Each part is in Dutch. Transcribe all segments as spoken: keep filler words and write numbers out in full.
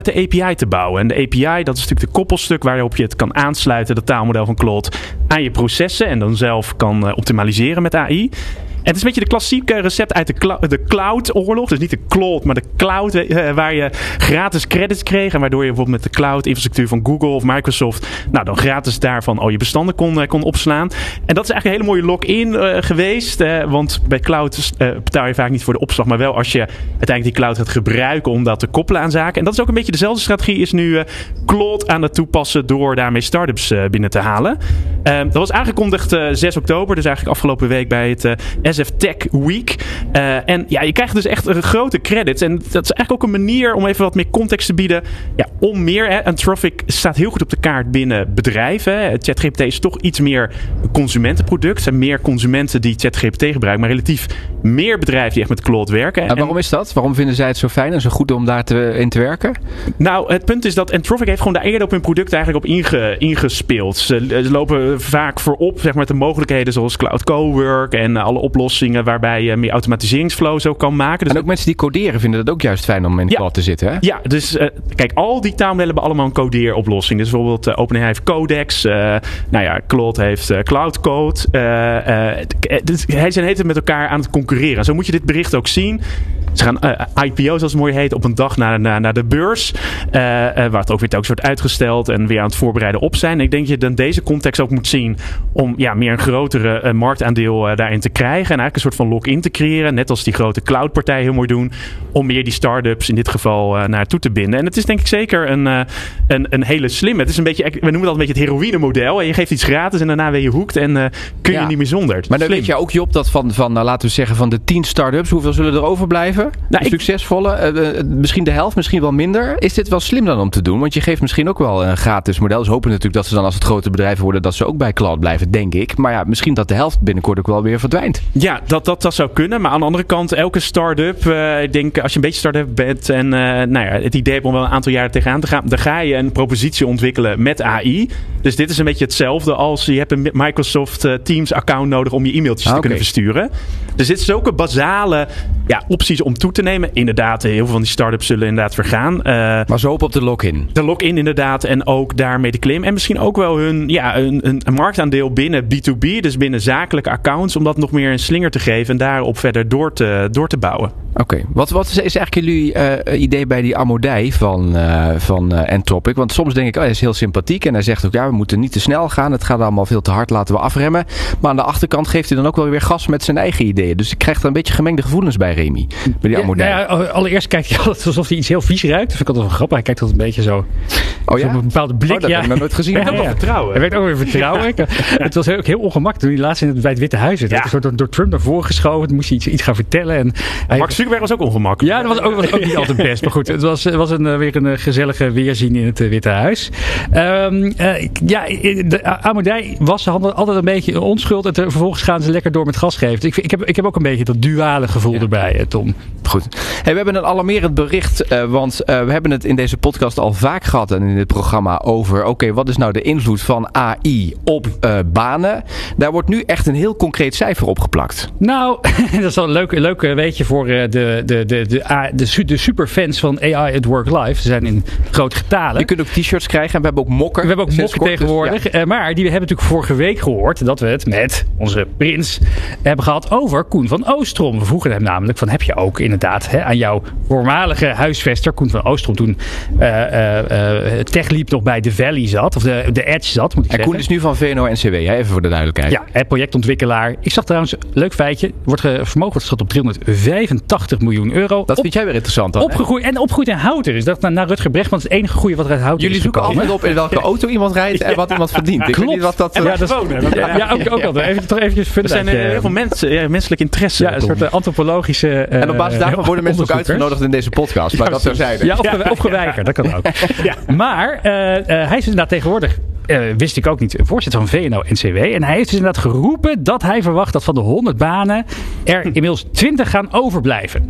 de A P I te bouwen. En de A P I, dat is natuurlijk de koppelstuk waarop je het kan aansluiten, dat taalmodel van Claude, aan je processen en dan zelf kan uh, optimaliseren met A I. En het is een beetje de klassieke recept uit de, cl- de cloud-oorlog. Dus niet de cloud, maar de cloud, uh, waar je gratis credits kreeg. En waardoor je bijvoorbeeld met de cloud-infrastructuur van Google of Microsoft, nou dan gratis daarvan al je bestanden kon, uh, kon opslaan. En dat is eigenlijk een hele mooie lock-in uh, geweest. Uh, want bij cloud uh, betaal je vaak niet voor de opslag, maar wel als je uiteindelijk die cloud gaat gebruiken om dat te koppelen aan zaken. En dat is ook een beetje dezelfde strategie, is nu uh, Claude aan het toepassen door daarmee startups uh, binnen te halen. Uh, dat was aangekondigd uh, zes oktober, dus eigenlijk afgelopen week bij het uh, S F Tech Week. Uh, en ja, je krijgt dus echt uh, grote credits. En dat is eigenlijk ook een manier om even wat meer context te bieden. Ja, om meer. Hè. Anthropic staat heel goed op de kaart binnen bedrijven. Hè. ChatGPT is toch iets meer een consumentenproduct. Er zijn meer consumenten die ChatGPT gebruiken, maar relatief meer bedrijven die echt met Claude werken. En waarom is dat? Waarom vinden zij het zo fijn en zo goed om daar te, in te werken? Nou, het punt is dat Anthropic heeft gewoon daar eerder op hun product eigenlijk op inge, ingespeeld. Ze, ze lopen vaak voorop, zeg maar, met de mogelijkheden zoals Cloud Cowork en uh, alle oplossingen waarbij je meer automatiseringsflows ook kan maken. Dus en ook mensen die coderen vinden het ook juist fijn om in de ja, cloud te zitten, hè? Ja, dus uh, kijk, al die taalmodellen hebben allemaal een codeeroplossing. Dus bijvoorbeeld uh, OpenAI heeft Codex. Uh, nou ja, Claude heeft uh, Cloud Code. Uh, uh, dus hij zijn heet met elkaar aan het concurreren. Zo moet je dit bericht ook zien. Ze gaan uh, I P O, zoals het mooi heet, op een dag naar, naar, naar de beurs. Uh, uh, waar het ook weer telkens wordt uitgesteld en weer aan het voorbereiden op zijn. En ik denk dat je dan deze context ook moet zien om ja, meer een grotere uh, marktaandeel uh, daarin te krijgen. En eigenlijk een soort van lock-in te creëren. Net als die grote cloudpartijen heel mooi doen. Om meer die start-ups in dit geval uh, naartoe te binden. En het is denk ik zeker een, uh, een, een hele slimme. Het is een beetje, we noemen het altijd een beetje het heroïne-model. Je geeft iets gratis en daarna ben je hoekt en uh, kun je ja. niet meer zonder. Maar dan weet je ook, Job, dat van, van nou, laten we zeggen van de tien start-ups, hoeveel zullen er overblijven? Nou, succesvolle, uh, uh, misschien de helft, misschien wel minder. Is dit wel slim dan om te doen? Want je geeft misschien ook wel een gratis model. Dus hopen natuurlijk dat ze dan als het grote bedrijven worden, dat ze ook bij Claude blijven, denk ik. Maar ja, misschien dat de helft binnenkort ook wel weer verdwijnt. Ja, dat, dat, dat zou kunnen. Maar aan de andere kant, elke start-up, uh, ik denk als je een beetje start-up bent en uh, nou ja, het idee hebt om wel een aantal jaren tegenaan te gaan, dan ga je een propositie ontwikkelen met A I. Dus dit is een beetje hetzelfde als je hebt een Microsoft uh, Teams account nodig om je e-mailtjes ah, te okay. kunnen versturen. Dus dit is zulke basale ja, opties om toe te nemen. Inderdaad, heel veel van die start-ups zullen inderdaad vergaan. Uh, maar zo op, op de lock-in. De lock-in inderdaad en ook daarmee de claim. En misschien ook wel hun ja, een, een, een marktaandeel binnen B twee B, dus binnen zakelijke accounts, om dat nog meer een slinger te geven en daarop verder door te, door te bouwen. Oké, okay. wat, wat is, is eigenlijk jullie uh, idee bij die Amodei van, uh, van uh, Anthropic? Want soms denk ik, oh, hij is heel sympathiek en hij zegt ook, ja, we moeten niet te snel gaan. Het gaat allemaal veel te hard, laten we afremmen. Maar aan de achterkant geeft hij dan ook wel weer gas met zijn eigen ideeën. Dus ik krijg er een beetje gemengde gevoelens bij, Remy. Bij die Amodei. Ja, nou ja, allereerst kijkt hij altijd alsof hij iets heel vies ruikt. Dat vind ik altijd wel grappig. Hij kijkt altijd een beetje zo. Oh ja? Op een bepaalde blik. Oh, dat ja. heb ik nog nooit gezien. Hij werd ook wel vertrouwen. Hij werd ook weer vertrouwen. Ja. Het was ook heel ongemakkelijk toen hij laatst in het, bij het Witte Huis zit. Ja. Hij werd door, door Trump naar voren geschoven. Toen moest hij iets, iets gaan vertellen. En hij, Mark Zuckerberg was ook ongemakkelijk. Ja, dat was ook, was ook niet altijd best. Maar goed, het was, was een, weer een gezellige weerzien in het Witte Huis. Um, uh, ja, de Amodei was altijd een beetje onschuld. En vervolgens gaan ze lekker door met gas geven. Ik, ik, heb, ik heb ook een beetje dat duale gevoel ja. erbij, Tom. Goed. Hey, we hebben een alarmerend bericht. Uh, want uh, we hebben het in deze podcast al vaak gehad en in dit programma over, oké, okay, wat is nou de invloed van A I op uh, banen? Daar wordt nu echt een heel concreet cijfer op geplakt. Nou, dat is wel een leuk, leuk weetje voor uh, de, de, de, de, de, de superfans van A I at Work Live. Ze zijn in grote getalen. Je kunt ook t-shirts krijgen en we hebben ook mokken. We hebben ook mokken tegenwoordig. Dus, ja. uh, maar die hebben natuurlijk vorige week gehoord dat we het met onze prins hebben gehad over Koen van Oostrom. We vroegen hem namelijk van, heb je ook inderdaad hè, aan jouw voormalige huisvester Koen van Oostrom toen uh, uh, uh, TechLeap nog bij The Valley zat, of de, de Edge zat, moet ik en zeggen. Koen is nu van V N O N C W, hè? Even voor de duidelijkheid. Ja, hè, projectontwikkelaar. Ik zag trouwens, leuk feitje, wordt ge, vermogen wordt geschat op driehonderdvijfentachtig miljoen euro. Dat op, vind jij weer interessant dan? Opgegroeid, en opgegroeid in Houten. Dus dat naar, naar Rutger Brechtman is het enige goede wat er uit Houten Jullie is zoeken gekomen. altijd op in welke auto iemand rijdt en wat ja. iemand verdient. Ik Klopt. weet niet wat dat... En ja, dat is wonen. Ja, ja, ook, ook altijd. Even, toch eventjes Er zijn uh, heel veel mensen, ja, menselijk interesse. Ja, een soort uh, antropologische uh, en op basis daarvan worden mensen ook uitgenodigd in deze podcast. Maar ja, dat terzijde. Ja, of, of geweigerd. Dat kan ook. Ja. Maar uh, uh, hij is inderdaad tegenwoordig, uh, wist ik ook niet, voorzitter van V N O N C W. En hij heeft dus inderdaad geroepen dat hij verwacht dat van de honderd banen er inmiddels twintig gaan overblijven.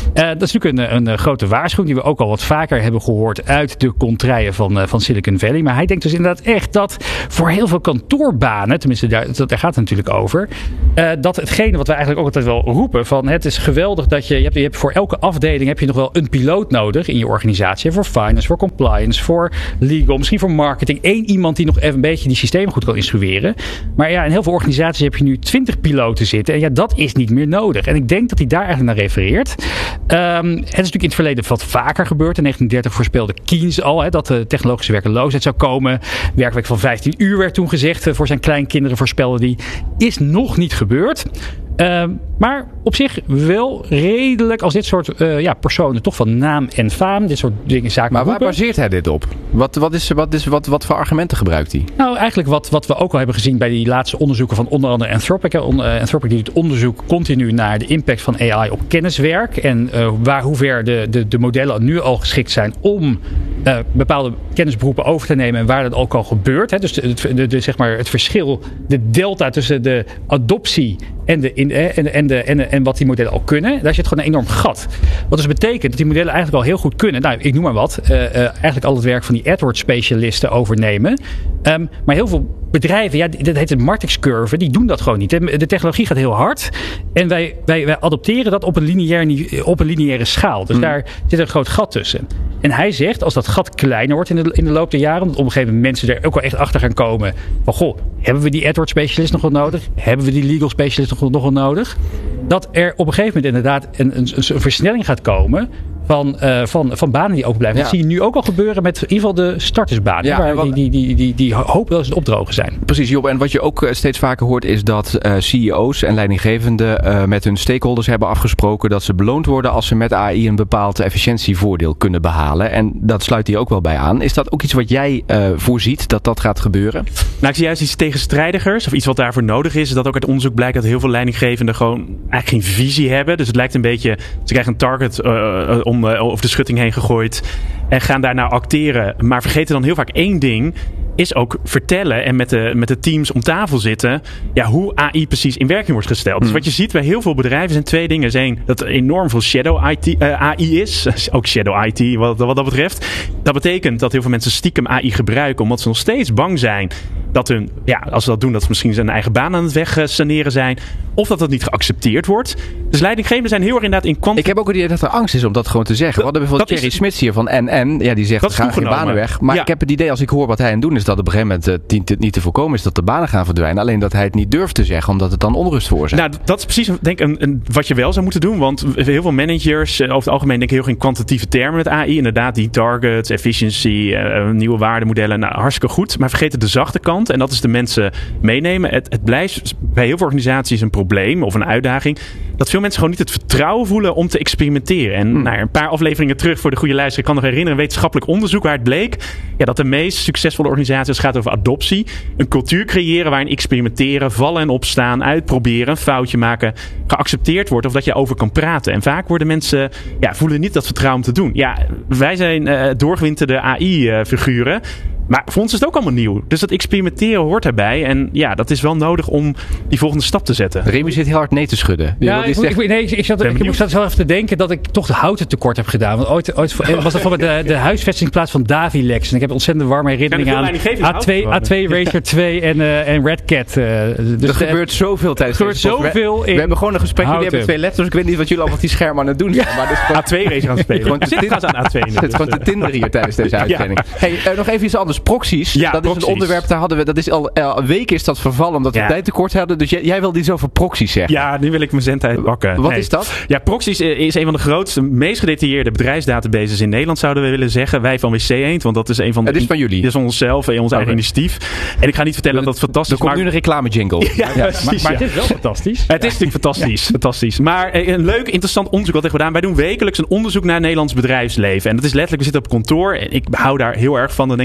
Uh, dat is natuurlijk een, een grote waarschuwing die we ook al wat vaker hebben gehoord uit de contraien van, uh, van Silicon Valley. Maar hij denkt dus inderdaad echt dat voor heel veel kantoorbanen, tenminste daar, daar gaat het natuurlijk over, uh, dat hetgene wat we eigenlijk ook altijd wel roepen, van het is geweldig dat je, je hebt, je hebt voor elke afdeling heb je nog wel een piloot nodig in je organisatie. Voor finance, voor compliance, voor legal, misschien voor marketing. Eén iemand die nog even een beetje die systemen goed kan instrueren. Maar ja, in heel veel organisaties heb je nu twintig piloten zitten. En ja, dat is niet meer nodig. En ik denk dat hij daar eigenlijk naar refereert. Um, het is natuurlijk in het verleden wat vaker gebeurd. In negentien dertig voorspelde Keynes al hè, dat de technologische werkeloosheid zou komen. Werkweek van vijftien uur werd toen gezegd. Uh, voor zijn kleinkinderen voorspelde die. Is nog niet gebeurd. Uh, maar op zich wel redelijk als dit soort uh, ja, personen toch van naam en faam, dit soort dingen, zaken Maar roepen. Waar baseert hij dit op? Wat, wat, is, wat, is, wat, wat voor argumenten gebruikt hij? Nou, eigenlijk wat, wat we ook al hebben gezien bij die laatste onderzoeken van onder andere Anthropic. Uh, Anthropic die doet onderzoek continu naar de impact van A I op kenniswerk. En uh, waar, hoe ver de, de, de modellen nu al geschikt zijn om uh, bepaalde kennisberoepen over te nemen en waar dat ook al gebeurt. Hè. Dus de, de, de, zeg maar het verschil, de delta tussen de adoptie en, de, in, en, en, de, en, de, en wat die modellen al kunnen, daar zit gewoon een enorm gat. Wat dus betekent dat die modellen eigenlijk al heel goed kunnen. Nou, ik noem maar wat. Uh, uh, eigenlijk al het werk van die AdWords-specialisten overnemen. Um, maar heel veel bedrijven, ja, dat heet de Martix-curve, die doen dat gewoon niet. De technologie gaat heel hard en wij, wij, wij adopteren dat op een, lineair, op een lineaire schaal. Dus mm. daar zit een groot gat tussen. En hij zegt, als dat gat kleiner wordt in de, in de loop der jaren, omdat op een gegeven moment mensen er ook wel echt achter gaan komen van, goh, hebben we die AdWords-specialist nog wel nodig? Hebben we die legal-specialist nog, nog wel nodig? Dat er op een gegeven moment inderdaad een, een, een versnelling gaat komen van, uh, van, van banen die open blijven. Ja. Dat zie je nu ook al gebeuren met in ieder geval de startersbanen. Ja, waar wat, die, die, die, die, die hoop wel eens het opdrogen zijn. Precies, Job. En wat je ook steeds vaker hoort is dat uh, C E O's en leidinggevenden uh, met hun stakeholders hebben afgesproken dat ze beloond worden als ze met A I een bepaald efficiëntievoordeel kunnen behalen. En dat sluit hier ook wel bij aan. Is dat ook iets wat jij uh, voorziet dat dat gaat gebeuren? Nou, ik zie juist iets tegenstrijdigers of iets wat daarvoor nodig is. Dat ook uit onderzoek blijkt dat heel veel leidinggevenden gewoon eigenlijk geen visie hebben. Dus het lijkt een beetje, ze krijgen een target uh, om uh, over de schutting heen gegooid en gaan daarna acteren. Maar vergeten dan heel vaak één ding, is ook vertellen en met de, met de teams om tafel zitten, ja, hoe A I precies in werking wordt gesteld. Hmm. Dus wat je ziet bij heel veel bedrijven zijn twee dingen. Is één, dat er enorm veel shadow I T, uh, A I is. Ook shadow I T wat, wat dat betreft. Dat betekent dat heel veel mensen stiekem A I gebruiken omdat ze nog steeds bang zijn dat hun, ja, als ze dat doen, dat ze misschien zijn eigen baan aan het wegsaneren zijn. Of dat dat niet geaccepteerd wordt. Dus leidinggevenden zijn heel erg inderdaad in kwant. Ik heb ook het idee dat er angst is om dat gewoon te zeggen. We hadden bijvoorbeeld Thierry Smits hier van N N. Ja, die zegt, ga geen banen weg. Maar ja. ik heb het idee, als ik hoor wat hij aan het doen is, dat op een gegeven moment uh, niet te voorkomen is dat de banen gaan verdwijnen. Alleen dat hij het niet durft te zeggen, omdat het dan onrust veroorzaakt. Nou, dat is precies denk ik een, een, wat je wel zou moeten doen. Want heel veel managers, uh, over het algemeen denken heel erg in kwantitatieve termen met A I. Inderdaad, die targets, efficiency, uh, nieuwe waardemodellen. Nou, hartstikke goed. Maar vergeet de zachte kant. En dat is de mensen meenemen. Het, het blijft bij heel veel organisaties een probleem of een uitdaging. Dat veel mensen gewoon niet het vertrouwen voelen om te experimenteren. En hmm. nou, een paar afleveringen terug voor de goede luisteraar, ik kan nog herinneren, een wetenschappelijk onderzoek waar het bleek ja, dat de meest succesvolle organisaties, als het gaat over adoptie, een cultuur creëren waarin experimenteren, vallen en opstaan, uitproberen, een foutje maken, geaccepteerd wordt of dat je over kan praten. En vaak worden mensen, ja, voelen niet dat vertrouwen om te doen. Ja, wij zijn uh, doorgewinterde A I-figuren. Maar voor ons is het ook allemaal nieuw. Dus dat experimenteren hoort daarbij. En ja, dat is wel nodig om die volgende stap te zetten. Remy zit heel hard nee te schudden. Ja, ik, ik, nee, ik, zat, ik moest zelf even te denken dat ik toch de houten tekort heb gedaan. Want ooit, ooit was dat de, de huisvestingsplaats van Davilex. En ik heb ontzettend warme herinneringen aan A twee, A twee Racer twee en, uh, en Red Cat. Uh, dus er gebeurt zoveel tijdens Er gebeurt zoveel in We hebben gewoon een gesprek. Jullie hebben twee letters. Ik weet niet wat jullie allemaal op die scherm aan het doen zijn. Ja. Maar dus gewoon A twee Racer aan het spelen. Gewoon zit aan A twee. Het is gewoon te tinderen hier tijdens deze uitzending. Ja. Hey, uh, nog even iets anders. Proxies. Ja. Dat is een onderwerp, daar hadden we, dat is al uh, een week is dat vervallen omdat we ja. tijd tekort hadden. Dus jij, jij wilde iets over proxies zeggen. Ja, nu wil ik mijn zendtijd pakken. Wat nee. is dat? Ja, proxies is een van de grootste, meest gedetailleerde bedrijfsdatabases in Nederland, zouden we willen zeggen. Wij van W C Eend, want dat is een van de... Het is van jullie? Dat is onszelf en ons okay. eigen initiatief. En ik ga niet vertellen de, dat het fantastisch is. Er komt nu een reclame jingle. Ja, ja, precies, maar, maar ja. het is wel fantastisch. Het is natuurlijk fantastisch. Ja. fantastisch. Maar een leuk, interessant onderzoek wat we gedaan. Wij doen wekelijks een onderzoek naar het Nederlands bedrijfsleven. En dat is letterlijk, we zitten op kantoor en ik hou daar heel erg van. Dan denken we, wat is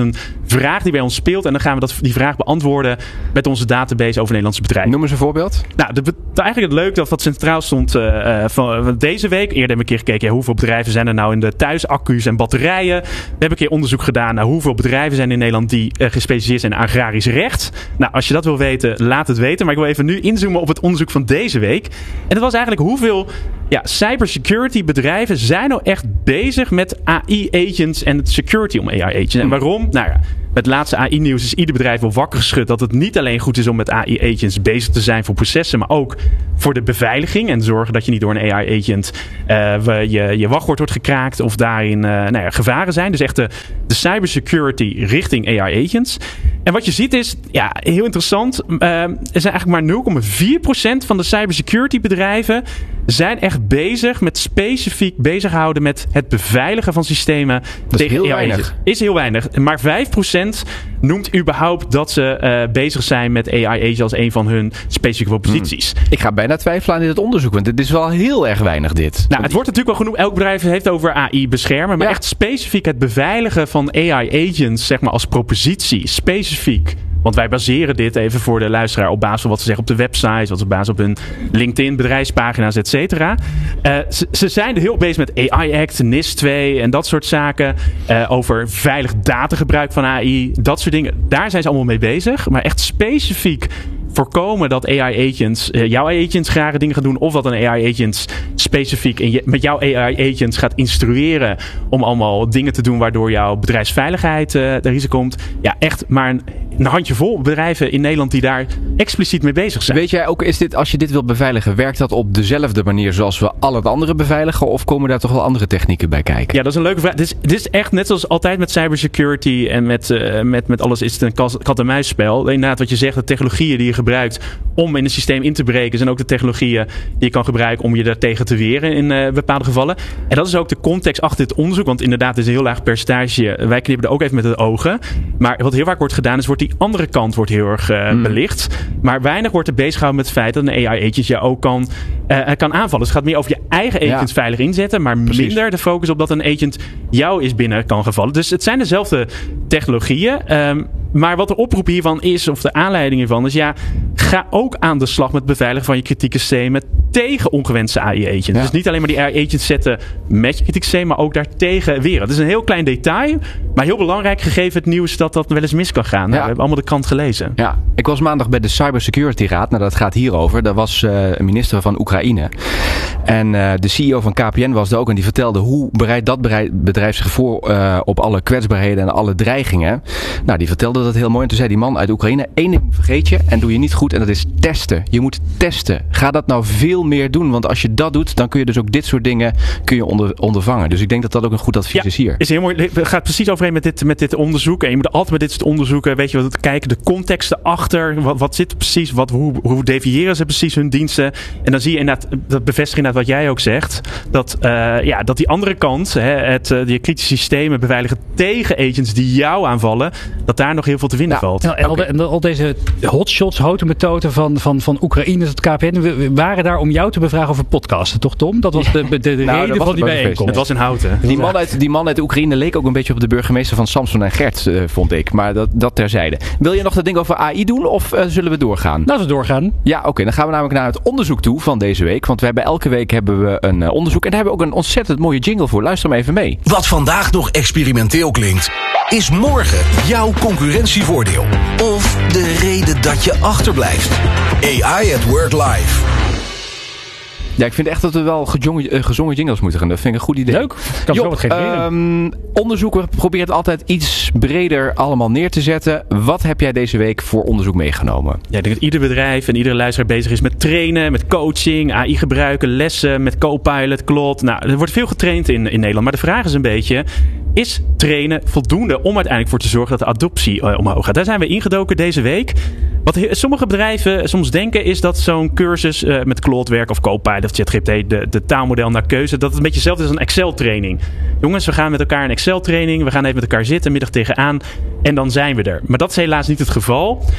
een vraag die bij ons speelt. En dan gaan we dat, die vraag beantwoorden met onze database over Nederlandse bedrijven. Noem eens een voorbeeld. Nou, de, de, eigenlijk het leuke dat wat centraal stond uh, van deze week. Eerder hebben we een keer gekeken, ja, hoeveel bedrijven zijn er nou in de thuisaccu's en batterijen. We hebben een keer onderzoek gedaan naar hoeveel bedrijven zijn in Nederland die uh, gespecialiseerd zijn in agrarisch recht. Nou, als je dat wil weten, laat het weten. Maar ik wil even nu inzoomen op het onderzoek van deze week. En dat was eigenlijk hoeveel ja, cybersecurity bedrijven zijn nou echt bezig met A I-agents en het security om A I-agents. En waarom? Nou ja, met het laatste A I-nieuws is ieder bedrijf wel wakker geschud dat het niet alleen goed is om met A I-agents bezig te zijn voor processen, maar ook voor de beveiliging en zorgen dat je niet door een A I-agent uh, je, je wachtwoord wordt gekraakt of daarin uh, nou ja, gevaren zijn. Dus echt de, de cybersecurity richting A I-agents. En wat je ziet is, ja, heel interessant, uh, er zijn eigenlijk maar nul komma vier procent van de cybersecurity bedrijven zijn echt bezig met specifiek bezighouden met het beveiligen van systemen. Dat is heel weinig. Is heel weinig. Maar vijf procent noemt überhaupt dat ze uh, bezig zijn met A I-agents als een van hun specifieke posities. Hmm. Ik ga bijna twijfelen aan dit onderzoek, want dit is wel heel erg weinig dit. Nou, het wordt natuurlijk wel genoemd. Elk bedrijf heeft over A I beschermen, maar ja. echt specifiek het beveiligen van A I-agents, zeg maar als propositie, specifiek. Want wij baseren dit even voor de luisteraar op basis van wat ze zeggen op de website, wat ze op basis op hun LinkedIn, bedrijfspagina's, et cetera. Uh, ze, ze zijn er heel bezig met A I-act, N I S twee en dat soort zaken. Uh, over veilig datagebruik van A I, dat soort dingen. Daar zijn ze allemaal mee bezig. Maar echt specifiek voorkomen dat A I-agents, uh, jouw A I-agents graag dingen gaan doen, of dat een A I-agent specifiek in je, met jouw A I-agents gaat instrueren om allemaal dingen te doen waardoor jouw bedrijfsveiligheid uh, de risico komt. Ja, echt maar een, een handjevol bedrijven in Nederland die daar expliciet mee bezig zijn. Weet jij ook, is dit, als je dit wilt beveiligen, werkt dat op dezelfde manier zoals we al het andere beveiligen, of komen daar toch wel andere technieken bij kijken? Ja, dat is een leuke vraag. Dit is, dit is echt net zoals altijd met cybersecurity en met, uh, met, met alles is het een kat-en-muisspel. Inderdaad, wat je zegt, de technologieën die je gebruikt om in een systeem in te breken, zijn ook de technologieën die je kan gebruiken om je daartegen te weren in uh, bepaalde gevallen. En dat is ook de context achter dit onderzoek, want inderdaad, het is een heel laag percentage. Wij knippen er ook even met de ogen. Maar wat heel vaak wordt gedaan, is wordt die andere kant wordt heel erg uh, mm. belicht. Maar weinig wordt er bezig gehouden met het feit dat een A I-agent je ook kan, uh, kan aanvallen. Dus het gaat meer over je eigen agent ja. veilig inzetten, maar Precies. minder de focus op dat een agent jou is binnen kan gevallen. Dus het zijn dezelfde technologieën. Um, maar wat de oproep hiervan is, of de aanleiding hiervan, is ja, ga ook aan de slag met het beveiligen van je kritieke systemen tegen ongewenste A I-agents. Ja. Dus niet alleen maar die A I-agents zetten met je kritieke systeem, maar ook daartegen weren. Het is een heel klein detail, maar heel belangrijk gegeven het nieuws dat dat wel eens mis kan gaan. Nou, ja. We hebben allemaal de krant gelezen. Ja, ik was maandag bij de Cybersecurity Raad. Nou, dat gaat hierover. Daar was uh, een minister van Oekraïne. En uh, de C E O van K P N was er ook en die vertelde hoe bereidt dat bedrijf zich voor uh, op alle kwetsbaarheden en alle dreigingen. Nou, die vertelde dat heel mooi. En toen zei die man uit Oekraïne, één ding vergeet je en doe je niet goed en dat is testen. Je moet testen. Ga dat nou veel meer doen, want als je dat doet, dan kun je dus ook dit soort dingen kun je onder, ondervangen. Dus ik denk dat dat ook een goed advies ja, is hier. Is heel mooi. Het gaat precies overeen met dit, met dit onderzoek. En je moet altijd met dit soort onderzoeken, weet je wat, kijken, de contexten achter, wat, wat zit er precies, wat, hoe, hoe defiëren ze precies hun diensten. En dan zie je inderdaad, dat bevestigt inderdaad wat jij ook zegt, dat, uh, ja, dat die andere kant, hè, het, uh, die kritische systemen beveiligen tegen agents die jou aanvallen, dat daar nog heel veel te winnen ja, valt. Nou, en, okay. al de, en al deze hotshots, houten van, van, van Oekraïne, het K P N, we waren daar om jou te bevragen over podcasten, toch Tom? Dat was de, de, de nou, reden van die bijeenkomst. Het was in Houten. Die man, uit, die man uit Oekraïne leek ook een beetje op de burgemeester van Samson en Gert, uh, vond ik. Maar dat, dat terzijde. Wil je nog dat ding over A I doen of uh, zullen we doorgaan? Laten we doorgaan. Ja, oké. Okay, dan gaan we namelijk naar het onderzoek toe van deze week. Want we hebben elke week hebben we een uh, onderzoek. En daar hebben we ook een ontzettend mooie jingle voor. Luister maar even mee. Wat vandaag nog experimenteel klinkt, is morgen jouw concurrentievoordeel. Of de reden dat je achterblijft. A I at Work Live. Ja, ik vind echt dat we wel gezongen, uh, gezongen jingles moeten gaan. Dat vind ik een goed idee. Leuk. Kan zo wat genereren. Um, onderzoeken proberen het altijd iets breder allemaal neer te zetten. Wat heb jij deze week voor onderzoek meegenomen? Ja, ik denk dat ieder bedrijf en iedere luisteraar bezig is met trainen, met coaching, A I gebruiken, lessen, met Copilot, Claude. Nou, er wordt veel getraind in, in Nederland. Maar de vraag is een beetje, is trainen voldoende om uiteindelijk voor te zorgen dat de adoptie uh, omhoog gaat? Daar zijn we ingedoken deze week. Wat he- sommige bedrijven soms denken is dat zo'n cursus uh, met Claude werk of Copilot of ChatGPT, de, de taalmodel naar keuze, dat het een beetje hetzelfde is als een Excel-training. Jongens, we gaan met elkaar een Excel-training, we gaan even met elkaar zitten, middag tegenaan en dan zijn we er. Maar dat is helaas niet het geval.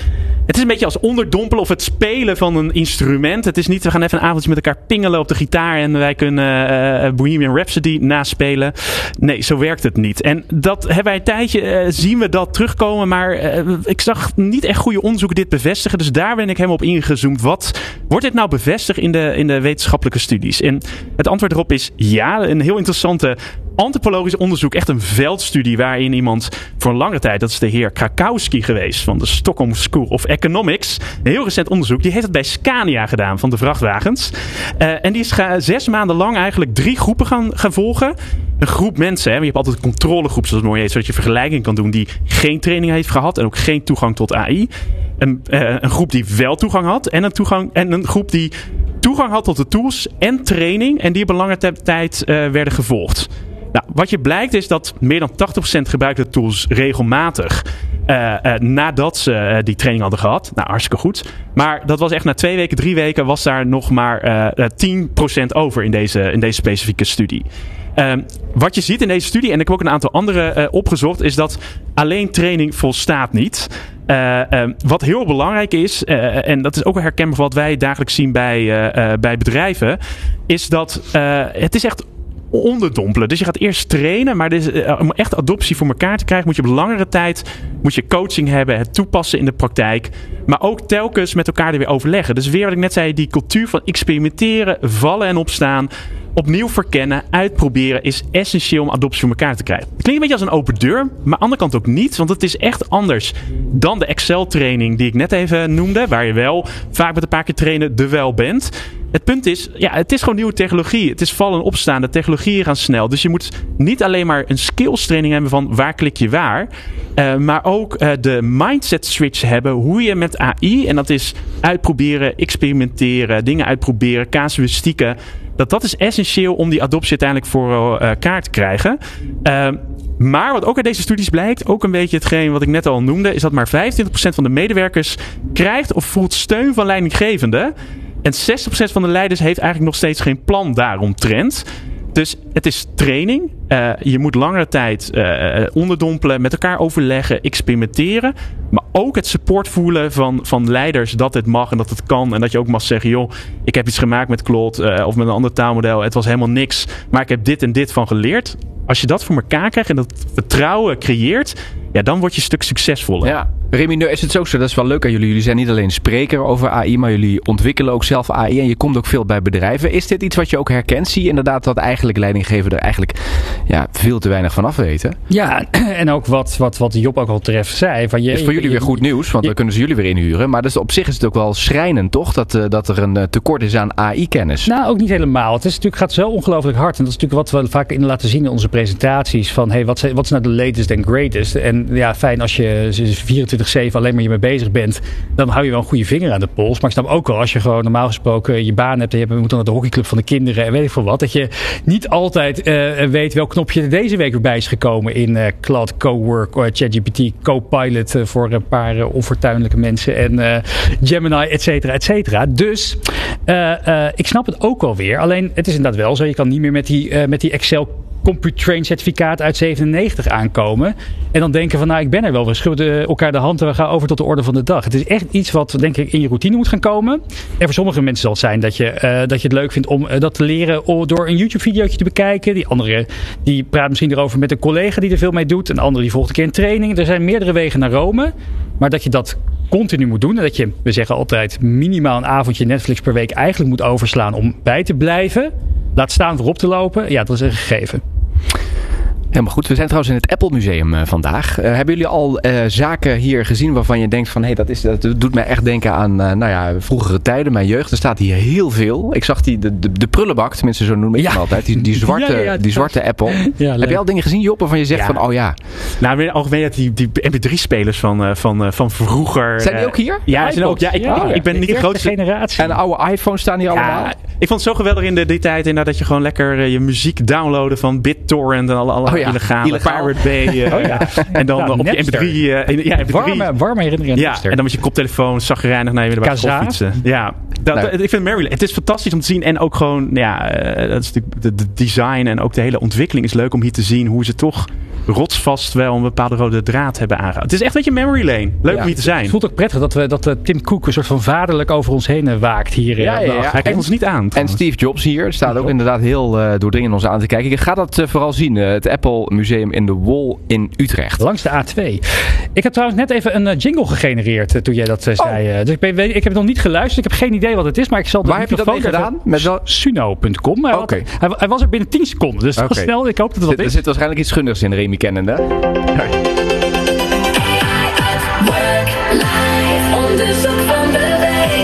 het is een beetje als onderdompelen of het spelen van een instrument. Het is niet, we gaan even een avondje met elkaar pingelen op de gitaar en wij kunnen uh, Bohemian Rhapsody naspelen. Nee, zo werkt het niet. En dat hebben wij een tijdje, uh, zien we dat terugkomen, maar uh, ik zag niet echt goede onderzoeken dit bevestigen. Dus daar ben ik helemaal op ingezoomd. Wat wordt dit nou bevestigd in de, in de wetenschappelijke studies? En het antwoord erop is ja. Een heel interessante antropologisch onderzoek. Echt een veldstudie waarin iemand voor een lange tijd, dat is de heer Krakowski geweest van de Stockholm School of Economics. Een heel recent onderzoek. Die heeft het bij Scania gedaan van de vrachtwagens. Uh, en die is ga, zes maanden lang eigenlijk drie groepen gaan, gaan volgen. Een groep mensen, hè, je hebt altijd een controlegroep, zoals het mooi heet, zodat je vergelijking kan doen, die geen training heeft gehad en ook geen toegang tot A I. Een, uh, een groep die wel toegang had en een, toegang, en een groep die toegang had tot de tools en training en die op een lange t- tijd uh, werden gevolgd. Nou, wat je blijkt is dat meer dan tachtig procent gebruikt de tools regelmatig uh, uh, nadat ze uh, die training hadden gehad. Nou, hartstikke goed. Maar dat was echt na twee weken, drie weken was daar nog maar uh, uh, tien procent over in deze, in deze specifieke studie. Um, wat je ziet in deze studie, en ik heb ook een aantal andere uh, opgezocht, is dat alleen training volstaat niet. Uh, um, wat heel belangrijk is, uh, en dat is ook herkenbaar voor wat wij dagelijks zien bij, uh, uh, bij bedrijven, is dat uh, het is echt onderdompelen. Dus je gaat eerst trainen, maar dus, uh, om echt adoptie voor elkaar te krijgen, moet je op langere tijd moet je coaching hebben, het toepassen in de praktijk, maar ook telkens met elkaar er weer overleggen. Dus weer wat ik net zei, die cultuur van experimenteren, vallen en opstaan, opnieuw verkennen, uitproberen is essentieel om adoptie voor elkaar te krijgen. Het klinkt een beetje als een open deur, maar aan de andere kant ook niet, want het is echt anders dan de Excel-training die ik net even noemde, waar je wel vaak met een paar keer trainen er wel bent. Het punt is, ja, het is gewoon nieuwe technologie. Het is vallen en opstaan. De technologieën gaan snel. Dus je moet niet alleen maar een skills training hebben van waar klik je waar. Uh, maar ook uh, de mindset switch hebben. Hoe je met A I, en dat is uitproberen, experimenteren, dingen uitproberen, casuïstieken. Dat dat is essentieel om die adoptie uiteindelijk voor elkaar uh, te krijgen. Uh, maar wat ook uit deze studies blijkt, ook een beetje hetgeen wat ik net al noemde, is dat maar vijfentwintig procent van de medewerkers krijgt of voelt steun van leidinggevende. En zestig procent van de leiders heeft eigenlijk nog steeds geen plan daaromtrent. Dus het is training. Uh, je moet langere tijd uh, onderdompelen, met elkaar overleggen, experimenteren. Maar ook het support voelen van, van leiders dat het mag en dat het kan. En dat je ook mag zeggen, joh, ik heb iets gemaakt met Claude uh, of met een ander taalmodel. Het was helemaal niks, maar ik heb dit en dit van geleerd. Als je dat voor elkaar krijgt en dat vertrouwen creëert, ja, dan word je een stuk succesvoller. Ja. Remy, nu is het ook zo, dat is wel leuk aan jullie. Jullie zijn niet alleen spreker over A I, maar jullie ontwikkelen ook zelf A I en je komt ook veel bij bedrijven. Is dit iets wat je ook herkent? Zie je inderdaad dat eigenlijk leidinggevenden er eigenlijk ja, veel te weinig van af weten? Ja, en ook wat, wat, wat Job ook al terecht zei. Van je, dat is voor jullie weer goed nieuws, want je, dan kunnen ze jullie weer inhuren. Maar dus op zich is het ook wel schrijnend, toch? Dat, uh, dat er een uh, tekort is aan A I-kennis. Nou, ook niet helemaal. Het is natuurlijk, gaat zo ongelooflijk hard. En dat is natuurlijk wat we vaak in laten zien in onze presentaties. Van, hey, wat, wat is nou de latest en greatest? En ja, fijn als je vierentwintig zeven alleen maar je mee bezig bent, dan hou je wel een goede vinger aan de pols. Maar ik snap ook wel, als je gewoon normaal gesproken je baan hebt en je moet dan naar de hockeyclub van de kinderen en weet ik veel wat, dat je niet altijd uh, weet welk knopje er deze week weer bij is gekomen in uh, Claude, Cowork, uh, ChatGPT, Copilot uh, voor een paar uh, onfortuinlijke mensen en uh, Gemini, et cetera, et cetera. Dus uh, uh, ik snap het ook wel weer. Alleen, het is inderdaad wel zo, je kan niet meer met die, uh, met die Excel CompuTrain certificaat uit zevenennegentig aankomen. En dan denken van, nou, ik ben er wel. We schudden elkaar de hand en we gaan over tot de orde van de dag. Het is echt iets wat, denk ik, in je routine moet gaan komen. En voor sommige mensen zal het zijn dat je, uh, dat je het leuk vindt om uh, dat te leren door een YouTube-videootje te bekijken. Die andere, die praat misschien erover met een collega die er veel mee doet. Een andere die volgt een keer een training. Er zijn meerdere wegen naar Rome. Maar dat je dat continu moet doen. En dat je, we zeggen altijd, minimaal een avondje Netflix per week eigenlijk moet overslaan om bij te blijven. Laat staan voorop te lopen. Ja, dat is een gegeven. Helemaal goed. We zijn trouwens in het Apple Museum uh, vandaag. Uh, hebben jullie al uh, zaken hier gezien waarvan je denkt van, hé, hey, dat, is, dat doet mij echt denken aan uh, nou ja, vroegere tijden, mijn jeugd. Er staat hier heel veel. Ik zag die, de, de, de prullenbak, tenminste zo noem ik ja. hem altijd. Die, die zwarte, ja, ja, ja, die zwarte Apple. Ja, heb je al dingen gezien, Job, waarvan je zegt ja. van, oh ja. Nou, in het algemeen die, die M P drie spelers van, uh, van, uh, van vroeger. Zijn die ook hier? Ja, zijn ook, ja, ik, ja, ik, ik ben de niet de grootste generatie. En de oude iPhones staan hier ja, allemaal. Ik vond het zo geweldig in de, die tijd inderdaad dat je gewoon lekker uh, je muziek downloaden van BitTorrent en alle, alle oh ja, illegale illegaal. Pirate Bay. Uh, oh ja. En dan nou, op je M P drie. Uh, in, ja, M P drie. Warme, warme herinneringen. Ja, en dan met je koptelefoon zagrijnig naar je weer naar fietsen. Ja, dat, nou. ik vind Maryland. Het is fantastisch om te zien en ook gewoon, ja, uh, dat is natuurlijk de, de design en ook de hele ontwikkeling is leuk om hier te zien hoe ze toch rotsvast wel een bepaalde rode draad hebben aangehouden. Het is echt een beetje memory lane. Leuk ja, om hier te zijn. Het voelt ook prettig dat, we, dat uh, Tim Cook een soort van vaderlijk over ons heen waakt hier. Ja, ja, ja. Hij kijkt ons niet aan. En trouwens. Steve Jobs hier staat ook inderdaad heel uh, doordringend ons aan te kijken. Ik ga dat uh, vooral zien. Uh, het Apple Museum in de Wall in Utrecht. Langs de A twee. Ik heb trouwens net even een uh, jingle gegenereerd uh, toen jij dat uh, oh. zei. Uh, dus ik, ben, weet, ik heb het nog niet geluisterd. Ik heb geen idee wat het is. Maar ik zal de Waar heb je dat mee gedaan? Met wel... Suno punt com. Hij, okay. hij, hij was er binnen tien seconden. Dus okay. snel. Ik hoop dat het wat is. Er zit waarschijnlijk iets gunnigs in, Remy kennende. Ja. Onderzoek van de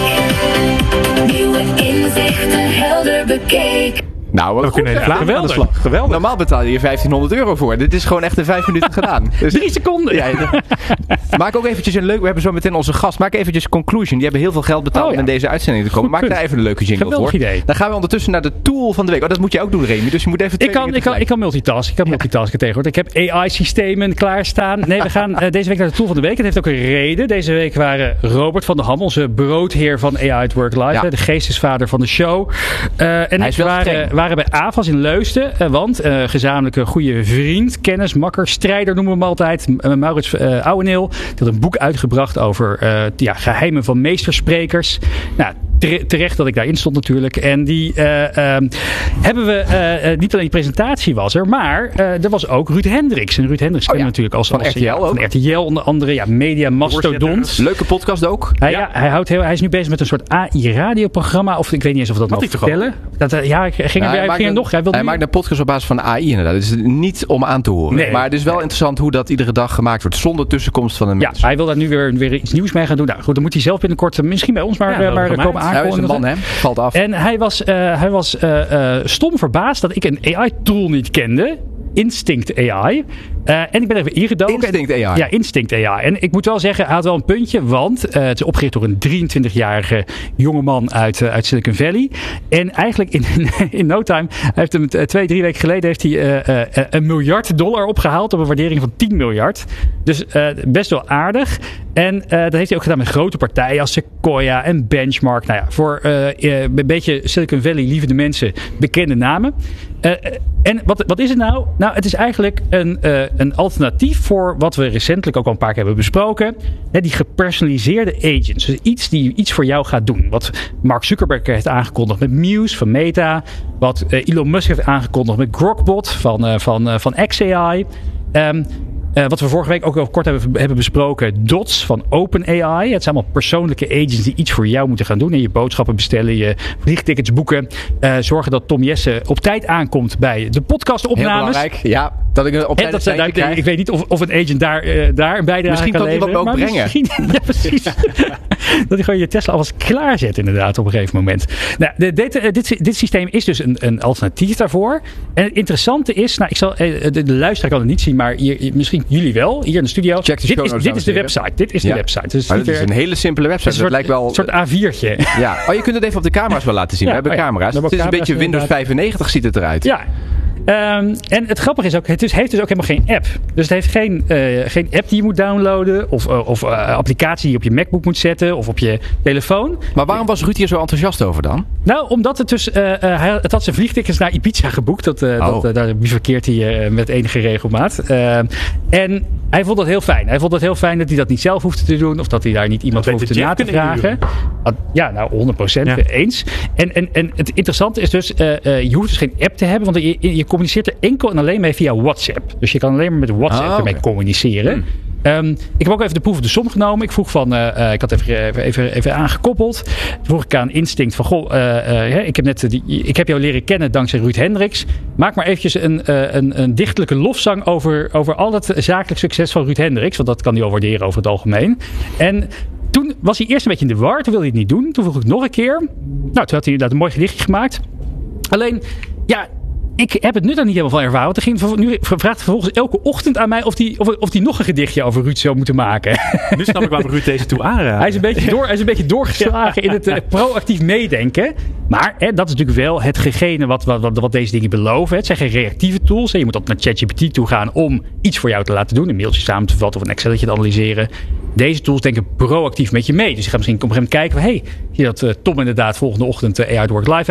week. Nieuwe inzichten helder bekeken. Nou, we kunnen ja, geweldig. Slag. geweldig. Normaal betaal je hier vijftienhonderd euro voor. Dit is gewoon echt in vijf minuten gedaan. Dus drie seconden. Ja, ja. Maak ook eventjes een leuk... We hebben zo meteen onze gast. Maak eventjes Conclusion. Die hebben heel veel geld betaald oh, ja. om in deze uitzending te komen. Maak daar even een leuke jingle geweldig voor. Idee. Dan gaan we ondertussen naar de tool van de week. Oh, dat moet je ook doen, Remy. Dus je moet even twee ik kan, ik kan, ik kan multitasken. Ik kan multitasken tegenwoordig. Ik heb A I-systemen klaarstaan. Nee, we gaan uh, deze week naar de tool van de week. Het heeft ook een reden. Deze week waren Robert van der Ham, onze broodheer van A I at Work Live. Ja. De geestesvader van de show. Uh, en ik waren, waren bij A F A S in Leusden, want uh, gezamenlijke goede vriend, kennis, makker, strijder noemen we hem altijd, uh, Maurits uh, Ouweneel, die had een boek uitgebracht over uh, ja, geheimen van meestersprekers. Nou, terecht dat ik daarin stond natuurlijk. En die uh, uh, hebben we, uh, uh, niet alleen die presentatie was er, maar uh, er was ook Ruud Hendricks. En Ruud Hendricks oh, kennen ja. natuurlijk als, van als R T L ja, ook. Van R T L onder andere, ja, media mastodont. Leuke podcast ook. Hij, ja. Ja, hij, houdt heel, hij is nu bezig met een soort A I-radioprogramma, of ik weet niet eens of dat mag vertellen. Dat, uh, ja, ik ging er, ja, ging er nog. Hij, hij maakt een podcast op basis van A I inderdaad. Dus niet om aan te horen. Nee, maar het is wel nee. interessant hoe dat iedere dag gemaakt wordt, zonder tussenkomst van een mens. Ja, hij wil daar nu weer, weer iets nieuws mee gaan doen. Nou goed, dan moet hij zelf binnenkort misschien bij ons maar, ja, maar komen aankondigen. Hij is een man, hè? Valt af. En hij was, uh, hij was uh, uh, stom verbaasd dat ik een A I-tool niet kende. Instinct A I. Uh, en ik ben even ingedoken. Instinct A I. Ja, Instinct A I. En ik moet wel zeggen, hij had wel een puntje. Want uh, het is opgericht door een drieëntwintigjarige jongeman uit, uh, uit Silicon Valley. En eigenlijk in, in no time, hij heeft hem uh, twee, drie weken geleden heeft hij uh, uh, een miljard dollar opgehaald. Op een waardering van tien miljard. Dus uh, best wel aardig. En uh, dat heeft hij ook gedaan met grote partijen als Sequoia en Benchmark. Nou ja, voor uh, uh, een beetje Silicon Valley lievende mensen bekende namen. Uh, en wat, wat is het nou? Nou, het is eigenlijk een, uh, een alternatief voor wat we recentelijk ook al een paar keer hebben besproken. Hè, die gepersonaliseerde agents. Dus iets die iets voor jou gaat doen. Wat Mark Zuckerberg heeft aangekondigd met Muse van Meta. Wat uh, Elon Musk heeft aangekondigd met Grokbot van, uh, van, uh, van X A I. Um, Uh, wat we vorige week ook al kort hebben, hebben besproken. Dots van OpenAI. Het zijn allemaal persoonlijke agents die iets voor jou moeten gaan doen. En je boodschappen bestellen, je vliegtickets boeken. Uh, zorgen dat Tom Jessen op tijd aankomt bij de podcastopnames. Heel belangrijk, ja. Dat ik op tijd dat, daar, ik weet niet of, of een agent daar, uh, daar een bijdrage misschien kan leveren. Misschien kan iemand me ook brengen. Ja, precies. Dat je gewoon je Tesla alvast klaarzet inderdaad op een gegeven moment. Nou, de, dit, dit, dit systeem is dus een, een alternatief daarvoor. En het interessante is, nou, ik zal, de, de luisteraar kan het niet zien, maar hier, misschien jullie wel, hier in de studio. Check de dit is, dit is de website. Dit is ja. de website. Dus maar het is een hele simpele website. Het is een soort, lijkt wel een soort A viertje. Ja. Oh, je kunt het even op de camera's wel laten zien. Ja, we hebben oh ja. camera's. Het is camera's een beetje Windows vijfennegentig ziet het eruit. Ja. Um, en het grappige is ook, het is, heeft dus ook helemaal geen app. Dus het heeft geen, uh, geen app die je moet downloaden. Of, uh, of uh, applicatie die je op je MacBook moet zetten. Of op je telefoon. Maar waarom was Ruud hier zo enthousiast over dan? Nou, omdat het dus... Uh, uh, hij het had zijn vliegtickets naar Ibiza geboekt. Dat, uh, oh. dat, uh, daar bivakkeert hij uh, met enige regelmaat. Uh, en hij vond dat heel fijn. Hij vond het heel fijn dat hij dat niet zelf hoefde te doen. Of dat hij daar niet iemand voor hoefde na te vragen. Uh, ja, nou, honderd procent ja. eens. En, en, en het interessante is dus... Uh, uh, je hoeft dus geen app te hebben. Want je, je communiceert er enkel en alleen mee via WhatsApp. Dus je kan alleen maar met WhatsApp ah, okay. ermee communiceren. Hmm. Um, ik heb ook even de proef op de som genomen. Ik vroeg van, uh, uh, ik had even, even, even aangekoppeld. Toen vroeg ik aan Instinct van, goh, uh, uh, ik heb net die, ik heb jou leren kennen dankzij Ruud Hendricks. Maak maar eventjes een, uh, een, een dichtelijke lofzang over, over al het zakelijk succes van Ruud Hendricks. Want dat kan hij wel waarderen over het algemeen. En toen was hij eerst een beetje in de war. Toen wilde hij het niet doen. Toen vroeg ik nog een keer. Nou, toen had hij inderdaad een mooi gedichtje gemaakt. Alleen, ja... Ik heb het nu dan niet helemaal van ervaren. Want hij ging, nu vraagt vervolgens elke ochtend aan mij of hij of, of die nog een gedichtje over Ruud zou moeten maken. Nu snap ik waarom Ruud deze toe aanraadt. Hij is een beetje, door, hij is een beetje doorgeslagen in het uh, proactief meedenken. Maar hè, dat is natuurlijk wel het gegene wat, wat, wat, wat deze dingen beloven. Het zijn geen reactieve tools. Hè. Je moet op naar ChatGPT toe gaan om iets voor jou te laten doen. Een mailtje samen te vatten of een Excelletje te analyseren. Deze tools denken proactief met je mee. Dus je gaat misschien op een gegeven moment kijken van... Hé, hey, zie je dat uh, Tom inderdaad volgende ochtend uh, A I at Work Live heeft...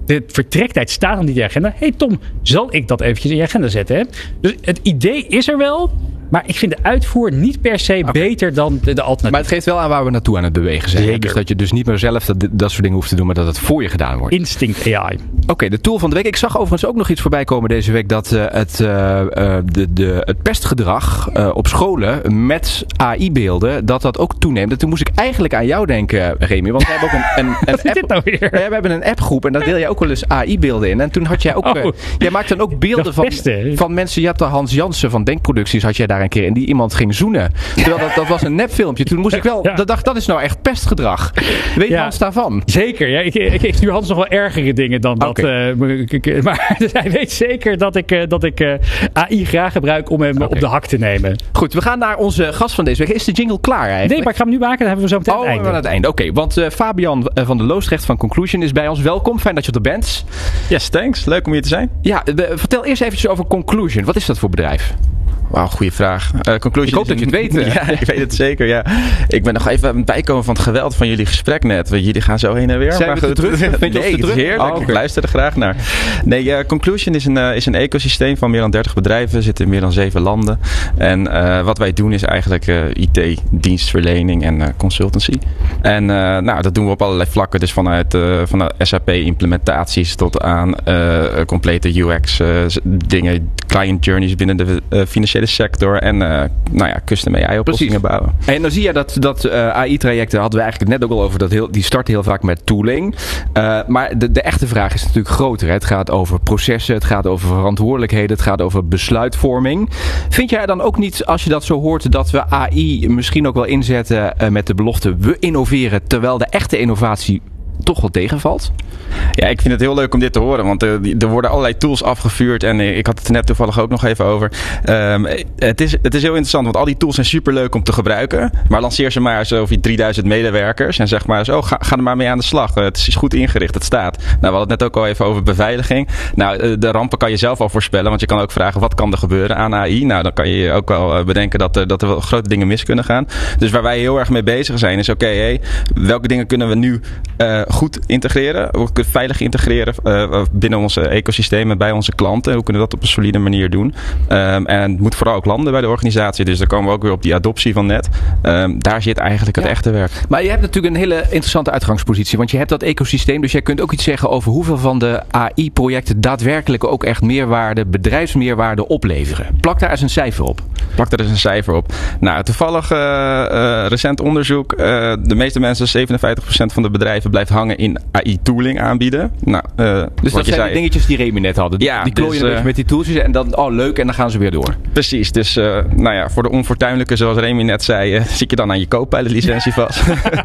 de vertrektijd staat nog niet in je agenda. Hé hey Tom, zal ik dat eventjes in je agenda zetten? Hè? Dus het idee is er wel. Maar ik vind de uitvoer niet per se okay. beter dan de, de alternatief. Maar het geeft wel aan waar we naartoe aan het bewegen zijn. Zeker. Dus dat je dus niet meer zelf dat, dat soort dingen hoeft te doen, maar dat het voor je gedaan wordt. Instinct A I. Oké, okay, de tool van de week. Ik zag overigens ook nog iets voorbij komen deze week. Dat uh, het, uh, uh, de, de, het pestgedrag uh, op scholen met A I-beelden, dat dat ook toeneemt. En toen moest ik eigenlijk aan jou denken, Remy. Want we hebben ook een, een, een Wat is app. dit nou weer? Ja, we hebben een appgroep en daar deel jij ook wel eens A I-beelden in. En toen had jij ook... Oh, uh, jij maakt dan ook beelden van, van mensen. Je had de Hans Jansen van Denkproducties, had jij daar een keer. En die iemand ging zoenen. Terwijl dat, dat was een nepfilmpje. Toen moest ik wel... Ja. Dat dacht, dat is nou echt pestgedrag. Weet ja. Hans daarvan? Zeker. Ja. Ik, ik, ik stuur Hans nog wel ergere dingen dan dat. Okay. Uh, maar hij weet zeker dat ik, uh, dat ik uh, A I graag gebruik om hem okay. op de hak te nemen. Goed, we gaan naar onze gast van deze week. Is de jingle klaar eigenlijk? Nee, maar ik ga hem nu maken. Dan hebben we zo meteen oh, het einde. aan het einde. Oké, okay, want uh, Fabian uh, van de Loosdrecht van Conclusion is bij ons. Welkom. Fijn dat je er bent. Yes, thanks. Leuk om hier te zijn. Ja, uh, vertel eerst eventjes over Conclusion. Wat is dat voor bedrijf? Wauw, goede vraag. Uh, conclusion ik hoop dat je het weet. Uh. Ja, ik weet het zeker. Ja. Ik ben nog even aan het bijkomen van het geweld van jullie gesprek net. Jullie gaan zo heen en weer. Zijn maar we te druk? Vind je nee, te druk? Het is heerlijk. Oh, okay. Ik luister er graag naar. Nee, uh, Conclusion is een, uh, is een ecosysteem van meer dan dertig bedrijven. Zitten in meer dan zeven landen. En uh, wat wij doen is eigenlijk uh, I T-dienstverlening en uh, consultancy. En uh, nou, dat doen we op allerlei vlakken. Dus vanuit, uh, vanuit S A P-implementaties tot aan uh, complete U X uh, dingen, client journeys binnen de uh, financiële sector en uh, nou ja, custom A I-oplossingen bouwen. En dan zie je dat, dat uh, A I-trajecten, hadden we eigenlijk net ook al over, dat heel, die starten heel vaak met tooling. Uh, maar de, de echte vraag is natuurlijk groter. Hè? Het gaat over processen, het gaat over verantwoordelijkheden, het gaat over besluitvorming. Vind jij dan ook niet, als je dat zo hoort, dat we A I misschien ook wel inzetten uh, met de belofte, we innoveren, terwijl de echte innovatie toch wel tegenvalt? Ja, ik vind het heel leuk om dit te horen, want uh, er worden allerlei tools afgevuurd en uh, ik had het er net toevallig ook nog even over. Um, het, is, het is heel interessant, want al die tools zijn superleuk om te gebruiken, maar lanceer ze maar zo over drieduizend medewerkers en zeg maar zo, oh, ga, ga er maar mee aan de slag. Uh, het is goed ingericht, het staat. Nou, we hadden het net ook al even over beveiliging. Nou, uh, de rampen kan je zelf al voorspellen, want je kan ook vragen, wat kan er gebeuren aan A I? Nou, dan kan je ook wel uh, bedenken dat, uh, dat er wel grote dingen mis kunnen gaan. Dus waar wij heel erg mee bezig zijn is, oké, okay, hey, welke dingen kunnen we nu uh, goed integreren? Hoe kunnen we veilig integreren uh, binnen onze ecosystemen bij onze klanten? Hoe kunnen we dat op een solide manier doen? Um, en het moet vooral ook landen bij de organisatie. Dus dan komen we ook weer op die adoptie van net. Um, daar zit eigenlijk het ja. echte werk. Maar je hebt natuurlijk een hele interessante uitgangspositie. Want je hebt dat ecosysteem. Dus jij kunt ook iets zeggen over hoeveel van de A I-projecten daadwerkelijk ook echt meerwaarde, bedrijfsmeerwaarde opleveren. Plak daar eens een cijfer op. Plak daar eens een cijfer op. Nou, toevallig uh, uh, recent onderzoek. Uh, de meeste mensen, zevenenvijftig procent van de bedrijven blijft hangen in A I-tooling aanbieden. Nou, uh, dus dat zijn zei, de dingetjes die Remy net hadden. Ja, die klooien dus, een beetje uh, met die tooltjes en dan, oh leuk, en dan gaan ze weer door. Precies, dus uh, nou ja, voor de onfortuinlijke, zoals Remy net zei, uh, zit je dan aan je Copilot licentie vast.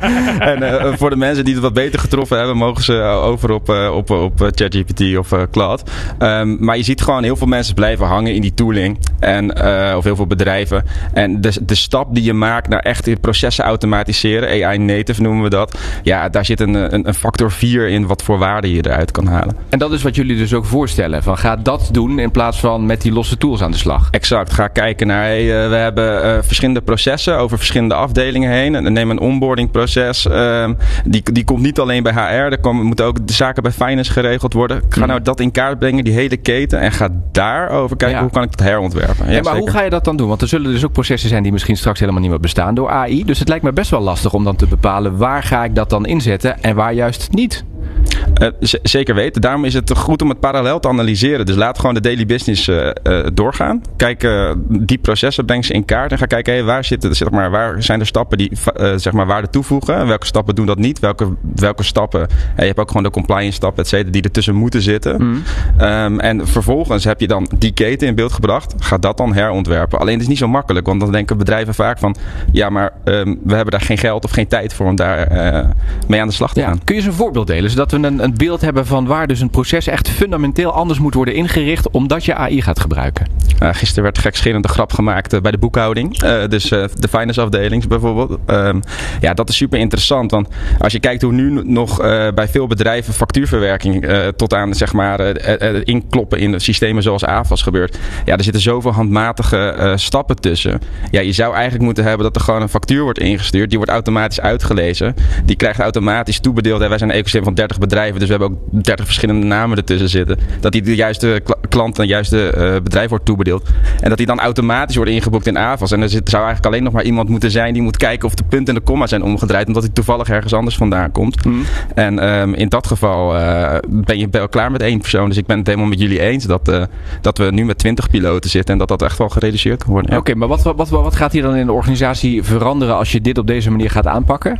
en uh, voor de mensen die het wat beter getroffen hebben, mogen ze uh, over op, uh, op, op uh, ChatGPT of uh, Claude. Um, maar je ziet gewoon heel veel mensen blijven hangen in die tooling. En, uh, of heel veel bedrijven. En de, de stap die je maakt naar echt processen automatiseren, A I native noemen we dat. Ja, daar zit een, een, een factor vier in wat voor waarde je eruit kan halen. En dat is wat jullie dus ook voorstellen. Van ga dat doen in plaats van met die losse tools aan de slag. Exact. Ga kijken naar, hey, uh, we hebben uh, verschillende processen over verschillende afdelingen heen. En neem een onboarding proces. Uh, die, die komt niet alleen bij H R. Er komen, moeten ook de zaken bij finance geregeld worden. Ga nou dat in kaart brengen, die hele keten. En ga daarover kijken, ja. hoe kan ik dat herontwerpen. Ja, ja, maar zeker. Hoe ga je dat dan doen? Want er zullen dus ook processen zijn die misschien straks helemaal niet meer bestaan door A I. Dus het lijkt me best wel lastig om dan te bepalen waar ga ik dat dan inzetten en waar juist niet. Uh, z- zeker weten. Daarom is het goed om het parallel te analyseren. Dus laat gewoon de daily business uh, uh, doorgaan. Kijk, uh, die processen, breng ze in kaart. En ga kijken, hey, waar, zitten, zeg maar, waar zijn er stappen die uh, zeg maar, waarde toevoegen? En welke stappen doen dat niet? Welke, welke stappen? Hey, je hebt ook gewoon de compliance stappen, et cetera, die ertussen moeten zitten. Mm. Um, en vervolgens heb je dan die keten in beeld gebracht. Ga dat dan herontwerpen. Alleen het is niet zo makkelijk. Want dan denken bedrijven vaak van, ja, maar um, we hebben daar geen geld of geen tijd voor om daar uh, mee aan de slag te gaan. Ja. Kun je eens een voorbeeld delen? Zodat we een, een beeld hebben van waar dus een proces echt fundamenteel anders moet worden ingericht omdat je A I gaat gebruiken. Uh, gisteren werd gekscherende grap gemaakt uh, bij de boekhouding. Uh, dus uh, de finance afdelings bijvoorbeeld. Um, ja, dat is super interessant. Want als je kijkt hoe nu nog uh, bij veel bedrijven factuurverwerking uh, tot aan zeg maar uh, uh, inkloppen in systemen zoals A F A S gebeurt. Ja, er zitten zoveel handmatige uh, stappen tussen. Ja, je zou eigenlijk moeten hebben dat er gewoon een factuur wordt ingestuurd. Die wordt automatisch uitgelezen. Die krijgt automatisch toebedeeld. En wij zijn een ecosysteem van dertig bedrijven. bedrijven, dus we hebben ook dertig verschillende namen ertussen zitten. Dat die de juiste kl- klant en de juiste uh, bedrijf wordt toebedeeld. En dat die dan automatisch wordt ingeboekt in A V A S. En er zit, zou eigenlijk alleen nog maar iemand moeten zijn die moet kijken of de punten en de komma zijn omgedraaid, omdat hij toevallig ergens anders vandaan komt. Mm. En um, in dat geval uh, ben je wel klaar met één persoon. Dus ik ben het helemaal met jullie eens dat, uh, dat we nu met twintig piloten zitten en dat dat echt wel gereduceerd kan worden. Ja. Oké, okay, maar wat, wat, wat, wat gaat hier dan in de organisatie veranderen als je dit op deze manier gaat aanpakken?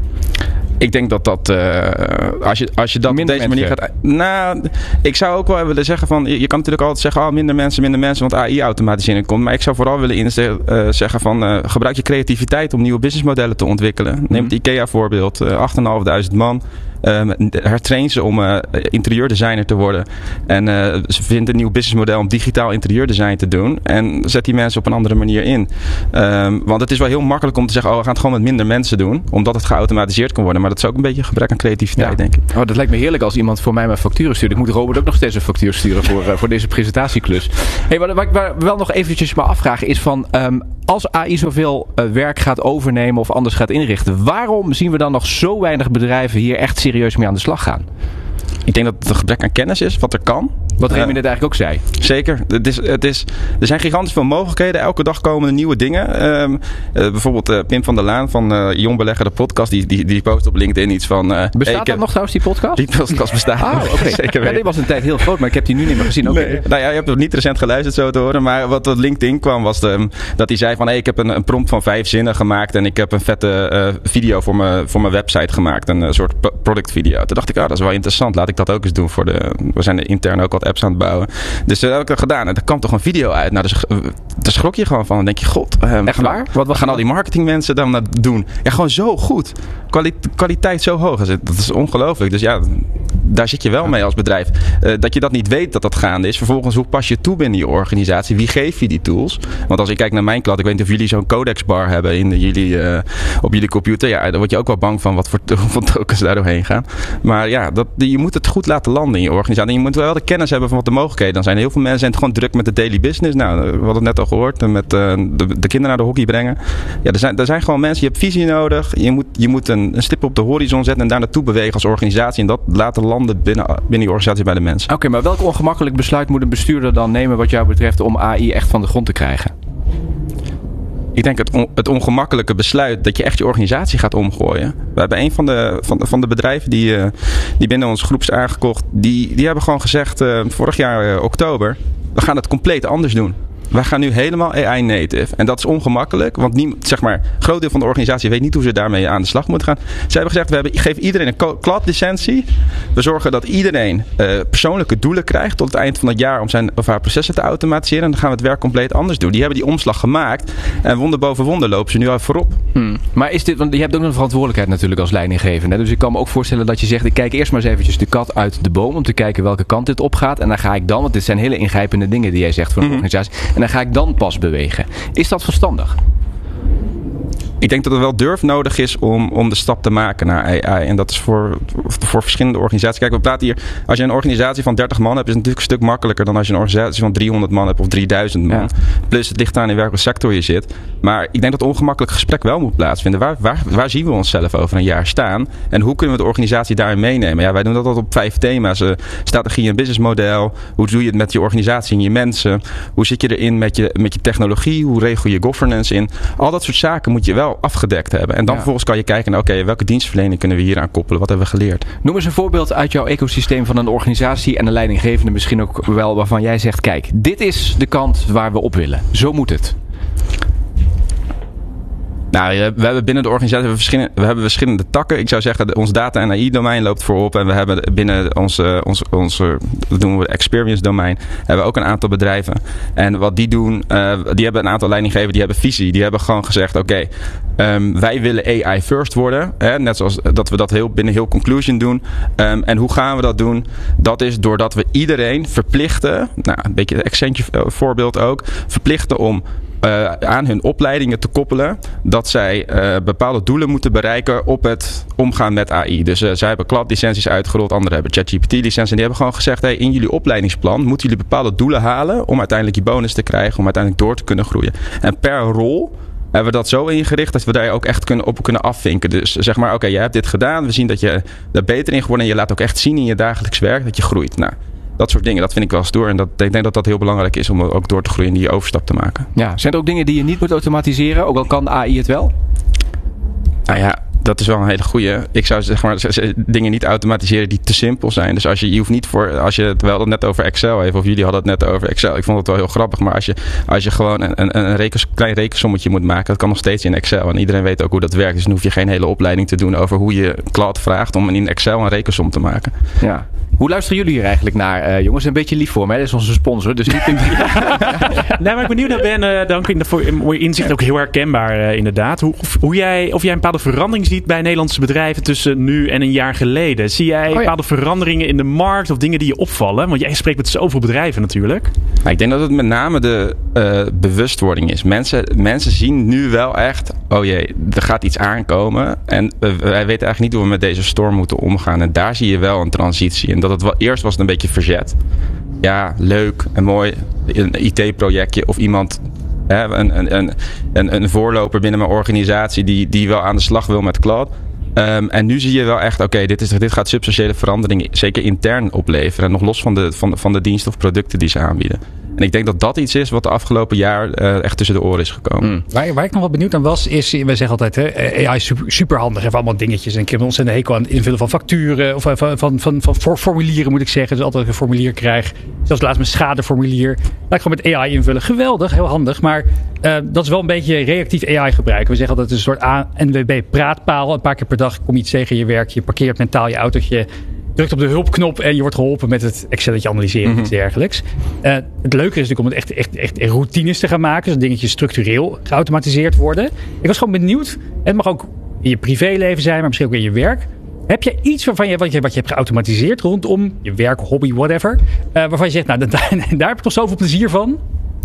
Ik denk dat dat, uh, als, je, als je dat minder op deze manier gaat... Nou, ik zou ook wel willen zeggen van, je, je kan natuurlijk altijd zeggen, oh, minder mensen, minder mensen, want A I-automatisering komt. Maar ik zou vooral willen inze- uh, zeggen van, uh, gebruik je creativiteit om nieuwe businessmodellen te ontwikkelen. Neem het IKEA-voorbeeld, uh, acht vijftienhonderd man. Um, hertrain ze om uh, interieurdesigner te worden. En uh, ze vinden een nieuw businessmodel om digitaal interieurdesign te doen. En zet die mensen op een andere manier in. Um, want het is wel heel makkelijk om te zeggen, oh, we gaan het gewoon met minder mensen doen. Omdat het geautomatiseerd kan worden. Maar dat is ook een beetje een gebrek aan creativiteit, ja. denk ik. Oh, dat lijkt me heerlijk als iemand voor mij mijn facturen stuurt. Ik moet Robert ook nog steeds een factuur sturen voor, uh, voor deze presentatieklus. Hey, wat, wat ik maar wel nog eventjes maar afvragen is van, Um, als A I zoveel uh, werk gaat overnemen of anders gaat inrichten, waarom zien we dan nog zo weinig bedrijven hier echt serieus mee aan de slag gaan? Ik denk dat het een gebrek aan kennis is, wat er kan. Wat Remy uh, net eigenlijk ook zei. Zeker. Het is, het is, er zijn gigantisch veel mogelijkheden. Elke dag komen er nieuwe dingen. Um, uh, bijvoorbeeld uh, Pim van der Laan van uh, Jong Belegger, de podcast. Die, die, die post op LinkedIn iets van... Uh, bestaat hey, dat heb, nog trouwens, die podcast? Die podcast bestaat ah, nog. Okay. Zeker weten. Ja, die was een tijd heel groot, maar ik heb die nu niet meer gezien. Okay. Nee. Nou ja, je hebt het niet recent geluisterd zo te horen. Maar wat op LinkedIn kwam was de, dat hij zei van... Hey, ik heb een, een prompt van vijf zinnen gemaakt. En ik heb een vette uh, video voor mijn, voor mijn website gemaakt. Een uh, soort product video. Toen dacht ik, ah, dat is wel interessant. Laat ik dat ook eens doen. Voor de, we zijn intern ook wat apps aan het bouwen. Dus dat heb ik dat gedaan. En er kwam toch een video uit. Nou, daar dus schrok je gewoon van. Dan denk je, god. Um, Echt waar? Wat, wat gaan al die marketingmensen dan doen? Ja, gewoon zo goed. Quali- kwaliteit zo hoog. Dat is ongelooflijk. Dus ja, daar zit je wel mee als bedrijf. Uh, dat je dat niet weet dat dat gaande is. Vervolgens, hoe pas je toe binnen je organisatie? Wie geef je die tools? Want als ik kijk naar mijn klant. Ik weet niet of jullie zo'n Codex bar hebben in de, jullie, uh, op jullie computer. Ja, daar word je ook wel bang van wat voor, voor tokens daar doorheen gaan. Maar ja, dat, je moet het goed laten landen in je organisatie. En je moet wel de kennis hebben van wat de mogelijkheden dan zijn. Heel veel mensen zijn gewoon druk met de daily business. Nou, we hadden het net al gehoord. Met uh, de, de kinderen naar de hockey brengen. Ja, er zijn, er zijn gewoon mensen. Je hebt visie nodig. Je moet, je moet een, een stip op de horizon zetten en daar naartoe bewegen als organisatie. En dat laten landen binnen, binnen je organisatie bij de mensen. Oké, okay, maar welk ongemakkelijk besluit moet een bestuurder dan nemen wat jou betreft om A I echt van de grond te krijgen? Ik denk het, on, het ongemakkelijke besluit dat je echt je organisatie gaat omgooien. We hebben een van de, van, van de bedrijven die, uh, die binnen onze groep is aangekocht. Die, die hebben gewoon gezegd uh, vorig jaar uh, oktober. We gaan het compleet anders doen. Wij gaan nu helemaal A I-native. En dat is ongemakkelijk. Want niemand, zeg maar, een groot deel van de organisatie weet niet hoe ze daarmee aan de slag moeten gaan. Ze hebben gezegd, we hebben, geven iedereen een cloud-licentie. We zorgen dat iedereen uh, persoonlijke doelen krijgt tot het eind van het jaar om zijn of haar processen te automatiseren. En dan gaan we het werk compleet anders doen. Die hebben die omslag gemaakt. En wonder boven wonder lopen ze nu al voorop. Hmm. Maar is dit, want je hebt ook een verantwoordelijkheid natuurlijk als leidinggevende. Dus ik kan me ook voorstellen dat je zegt, ik kijk eerst maar eens eventjes de kat uit de boom om te kijken welke kant dit opgaat. En dan ga ik dan, want dit zijn hele ingrijpende dingen die jij zegt voor een mm-hmm. organisatie. En dan ga ik dan pas bewegen. Is dat verstandig? Ik denk dat er wel durf nodig is om, om de stap te maken naar A I. En dat is voor, voor verschillende organisaties. Kijk, we praten hier... Als je een organisatie van dertig man hebt, is het natuurlijk een stuk makkelijker dan als je een organisatie van driehonderd man hebt of drieduizend man. Ja. Plus het ligt aan in welke sector je zit. Maar ik denk dat het ongemakkelijk gesprek wel moet plaatsvinden. Waar, waar, waar zien we onszelf over een jaar staan? En hoe kunnen we de organisatie daarin meenemen? Ja, wij doen dat altijd op vijf thema's. Uh, strategie en businessmodel. Hoe doe je het met je organisatie en je mensen? Hoe zit je erin met je, met je technologie? Hoe regel je governance in? Al dat soort zaken moet je wel afgedekt hebben. En dan ja. vervolgens kan je kijken naar, oké, okay, welke dienstverlening kunnen we hier aan koppelen? Wat hebben we geleerd? Noem eens een voorbeeld uit jouw ecosysteem van een organisatie en een leidinggevende misschien ook wel waarvan jij zegt, kijk, dit is de kant waar we op willen. Zo moet het. Nou, we hebben binnen de organisatie we hebben verschillende, we hebben verschillende takken. Ik zou zeggen, ons data- en A I-domein loopt voorop. En we hebben binnen onze, onze, onze dat doen we experience-domein, hebben we ook een aantal bedrijven. En wat die doen, uh, die hebben een aantal leidinggevenden, die hebben visie. Die hebben gewoon gezegd, oké, okay, um, wij willen A I first worden. Hè? Net zoals dat we dat heel, binnen heel Conclusion doen. Um, en hoe gaan we dat doen? Dat is doordat we iedereen verplichten, nou, een beetje een Accenture voorbeeld ook, verplichten om Uh, aan hun opleidingen te koppelen dat zij uh, bepaalde doelen moeten bereiken op het omgaan met A I. Dus uh, zij hebben cloud-licenties uitgerold, anderen hebben ChatGPT-licenties en die hebben gewoon gezegd, hey, in jullie opleidingsplan moeten jullie bepaalde doelen halen om uiteindelijk die bonus te krijgen, om uiteindelijk door te kunnen groeien. En per rol hebben we dat zo ingericht dat we daar ook echt kunnen, op kunnen afvinken. Dus zeg maar, oké, okay, jij hebt dit gedaan. We zien dat je er beter in geworden en je laat ook echt zien in je dagelijks werk dat je groeit. Nou, dat soort dingen, dat vind ik wel stoer. En dat, ik denk dat dat heel belangrijk is om ook door te groeien en die overstap te maken. Ja, zijn er ook dingen die je niet moet automatiseren, ook al kan A I het wel? Nou ja, dat is wel een hele goeie. Ik zou zeg maar dingen niet automatiseren die te simpel zijn. Dus als je, je hoeft niet voor, als je het wel het net over Excel even, of jullie hadden het net over Excel. Ik vond het wel heel grappig, maar als je, als je gewoon een, een, een rekens, klein rekensommetje moet maken, dat kan nog steeds in Excel. En iedereen weet ook hoe dat werkt. Dus dan hoef je geen hele opleiding te doen over hoe je Claude vraagt om in Excel een rekensom te maken. Ja. Hoe luisteren jullie hier eigenlijk naar, uh, jongens? Een beetje lief voor me, hè? Dat is onze sponsor. Dus niet in... Nee, maar ik ben benieuwd naar Ben. Uh, dank voor je mooie inzicht. Ook heel herkenbaar, uh, inderdaad. Hoe, hoe jij, of jij een bepaalde verandering ziet bij Nederlandse bedrijven tussen nu en een jaar geleden. Zie jij oh, ja. bepaalde veranderingen in de markt of dingen die je opvallen? Want jij spreekt met zoveel bedrijven natuurlijk. Nou, ik denk dat het met name de uh, bewustwording is. Mensen, mensen zien nu wel echt, oh jee, er gaat iets aankomen. En uh, wij weten eigenlijk niet hoe we met deze storm moeten omgaan. En daar zie je wel een transitie. En dat het wel, eerst was het een beetje verzet. Ja, leuk en mooi. Een I T-projectje of iemand, hè, een, een, een, een voorloper binnen mijn organisatie die, die wel aan de slag wil met cloud. Um, en nu zie je wel echt, oké, okay, dit, dit gaat substantiële verandering zeker intern opleveren. Nog los van de, van, de, van de diensten of producten die ze aanbieden. En ik denk dat dat iets is wat de afgelopen jaar uh, echt tussen de oren is gekomen. Mm. Waar, waar ik nog wel benieuwd aan was, is, we zeggen altijd, hè, A I is super, super handig. Even allemaal dingetjes. En ik heb een ontzettend hekel aan het invullen van facturen. Of van, van, van, van, van formulieren moet ik zeggen. Dus altijd een formulier krijg. Zelfs laatst mijn schadeformulier. Laat ik gewoon met A I invullen. Geweldig, heel handig. Maar uh, dat is wel een beetje reactief A I gebruiken. We zeggen altijd het is een soort A N W B praatpaal. Een paar keer per dag kom je iets tegen je werk. Je parkeert mentaal je autootje. Drukt op de hulpknop en je wordt geholpen met het Excelletje analyseren of iets dergelijks. Uh, het leuke is natuurlijk om het echt, echt, echt routines te gaan maken. Zodat dingetjes structureel geautomatiseerd worden. Ik was gewoon benieuwd. Het mag ook in je privéleven zijn, maar misschien ook in je werk. Heb je iets waarvan je, wat, je, wat je hebt geautomatiseerd rondom je werk, hobby, whatever. Uh, waarvan je zegt, nou, daar, daar heb ik toch zoveel plezier van?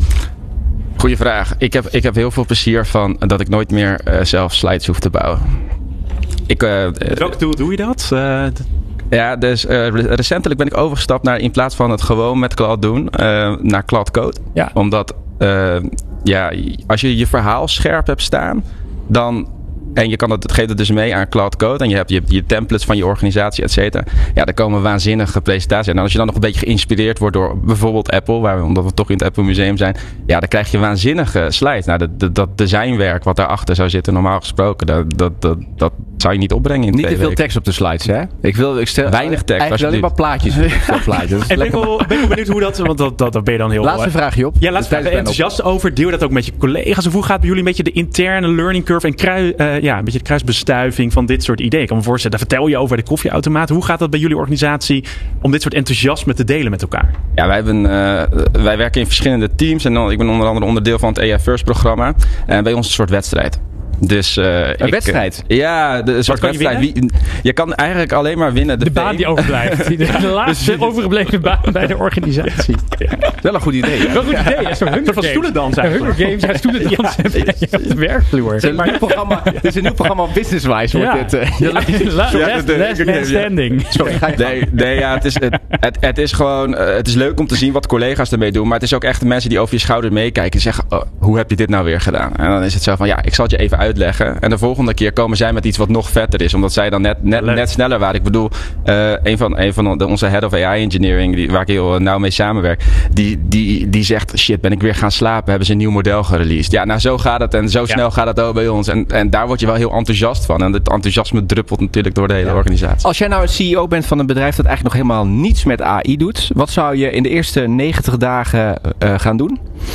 Goeie vraag. Ik heb, ik heb heel veel plezier van dat ik nooit meer uh, zelf slides hoef te bouwen. Ik, uh, Welk doel doe je dat? Uh, Ja, dus uh, recentelijk ben ik overgestapt naar, in plaats van het gewoon met Claude doen, uh, naar Claude Code. Ja. Omdat, uh, ja, als je je verhaal scherp hebt staan, dan, en je kan het, geeft het dus mee aan Claude Code, en je hebt je, je templates van je organisatie, et cetera. Ja, daar komen waanzinnige presentaties. En als je dan nog een beetje geïnspireerd wordt door bijvoorbeeld Apple, waar we, omdat we toch in het Apple Museum zijn, ja, dan krijg je waanzinnige slides. Nou, dat, dat, dat designwerk wat daarachter zou zitten, normaal gesproken, dat, dat, dat, dat zou je niet opbrengen in niet twee te veel weken. tekst op de slides, hè? Ik wil, ik stel, weinig tekst. Eigenlijk alleen maar plaatjes. En ben ik wel benieuwd hoe dat, want dat, dat, dat ben je dan heel... Laatste vraagje op. Ja, laatste vraag. Ben je enthousiast over? Deel je dat ook met je collega's? Of hoe gaat bij jullie een beetje de interne learning curve en krui, uh, ja, een beetje de kruisbestuiving van dit soort ideeën? Ik kan me voorstellen, daar vertel je over de koffieautomaat. Hoe gaat dat bij jullie organisatie om dit soort enthousiasme te delen met elkaar? Ja, wij, hebben, uh, wij werken in verschillende teams. En dan, ik ben onder andere onderdeel van het A I First programma. En bij ons een soort wedstrijd. Dus, uh, een ik, wedstrijd? Ja, de soort kan wedstrijd. Je, Wie, je kan eigenlijk alleen maar winnen. De, de baan die overblijft. De laatste dus, overgebleven baan bij de organisatie. Ja. Wel een goed idee. Wel een goed idee. Een soort van stoelendans eigenlijk. Hunger Games, ja, stoelendans ja, ja, op de werkvloer. Het is een nieuw programma, dit is een nieuw programma Businesswise. Ja. Wordt dit, uh, ja, last, ja, last, last man standing. Sorry, nee, nee, ja, het is, het, het, het is gewoon, uh, het is leuk om te zien wat collega's ermee doen. Maar het is ook echt de mensen die over je schouder meekijken. En zeggen, oh, hoe heb je dit nou weer gedaan? En dan is het zo van, ja, ik zal het je even uitleggen. En de volgende keer komen zij met iets wat nog vetter is. Omdat zij dan net, net, net sneller waren. Ik bedoel, uh, een van, een van de, onze head of A I engineering, die, waar ik heel nauw mee samenwerk, die, die, die zegt, shit, ben ik weer gaan slapen? Hebben ze een nieuw model gereleased? Ja, nou zo gaat het en zo snel ja. gaat het ook bij ons. En, en daar word je wel heel enthousiast van. En het enthousiasme druppelt natuurlijk door de hele ja. organisatie. Als jij nou een C E O bent van een bedrijf dat eigenlijk nog helemaal niets met A I doet, wat zou je in de eerste negentig dagen uh, gaan doen?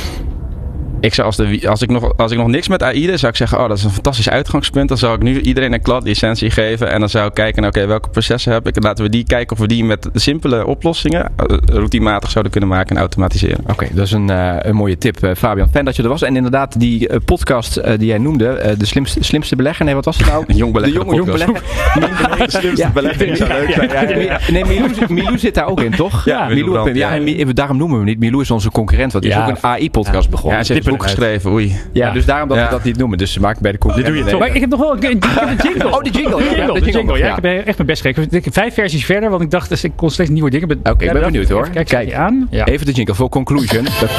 Ik zou als, de, als, ik nog, als ik nog niks met A I deed, zou ik zeggen, oh, dat is een fantastisch uitgangspunt. Dan zou ik nu iedereen een cloud licentie geven. En dan zou ik kijken, oké, okay, welke processen heb ik? En laten we die kijken of we die met simpele oplossingen uh, routinematig zouden kunnen maken en automatiseren. Oké, okay, dat is een, uh, een mooie tip, uh, Fabian. Fijn dat je er was. En inderdaad, die uh, podcast uh, die jij noemde, uh, de slimste, slimste belegger. Nee, wat was het nou? Jong belegger. De jonge, jong belegger. De slimste ja. belegger. Ja, ja, ja, ja, ja. Nee, Milou, Milou zit daar ook in, toch? Ja, Milou, Milou, ja, en daarom noemen we hem niet. Milou is onze concurrent, want die ja. is ook een A I-podcast ja. begonnen. Ja, ze heeft een boek geschreven, oei. Ja, dus daarom dat ja. we dat niet noemen. Dus ze maken bij de concurrent. Dit doe je toch. Maar ik heb nog wel een, een, een jingle. Oh, de jingle. De jingle, ja, de jingle. jingle. Ja, ik heb echt mijn best gekregen. Ik heb vijf versies verder, want ik dacht, dus ik kon steeds nieuwe dingen. Oké, okay, ik ben benieuwd hoor. Kijk, kijk je aan. Ja. Even de jingle voor Conclusion.